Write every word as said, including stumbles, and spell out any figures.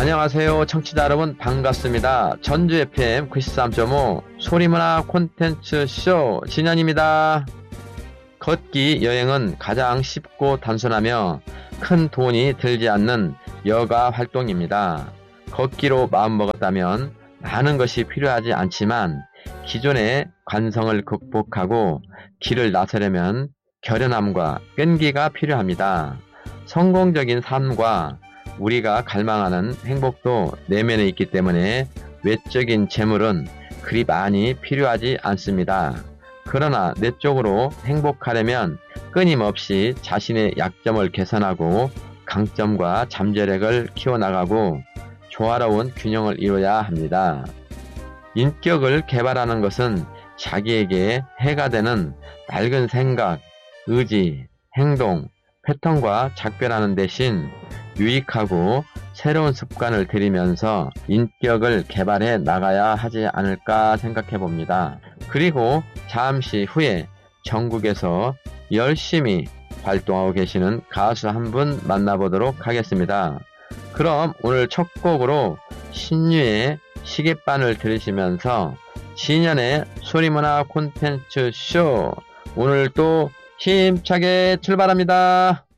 안녕하세요. 청취자 여러분 반갑습니다. 전주 에프엠 구십삼 점 오 소리문화 콘텐츠 쇼 진현입니다. 걷기 여행은 가장 쉽고 단순하며 큰 돈이 들지 않는 여가 활동입니다. 걷기로 마음먹었다면 많은 것이 필요하지 않지만 기존의 관성을 극복하고 길을 나서려면 결연함과 끈기가 필요합니다. 성공적인 삶과 우리가 갈망하는 행복도 내면에 있기 때문에 외적인 재물은 그리 많이 필요하지 않습니다. 그러나 내적으로 행복하려면 끊임없이 자신의 약점을 개선하고 강점과 잠재력을 키워나가고 조화로운 균형을 이뤄야 합니다. 인격을 개발하는 것은 자기에게 해가 되는 맑은 생각, 의지, 행동, 패턴과 작별하는 대신 유익하고 새로운 습관을 들이면서 인격을 개발해 나가야 하지 않을까 생각해 봅니다. 그리고 잠시 후에 전국에서 열심히 활동하고 계시는 가수 한 분 만나보도록 하겠습니다. 그럼 오늘 첫 곡으로 신유의 시계바늘 들으시면서 진현의 소리문화 콘텐츠 쇼 오늘 또 힘차게 출발합니다.